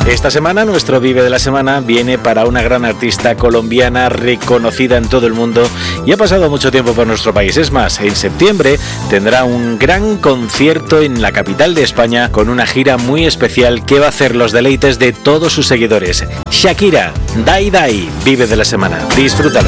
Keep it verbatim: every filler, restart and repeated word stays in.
Esta semana nuestro Vive de la Semana viene para una gran artista colombiana reconocida en todo el mundo y ha pasado mucho tiempo por nuestro país. Es más, en septiembre tendrá un gran concierto en la capital de España con una gira muy especial que va a hacer los deleites de todos sus seguidores. Shakira, Dai Dai, Vive de la Semana. Disfrútalo.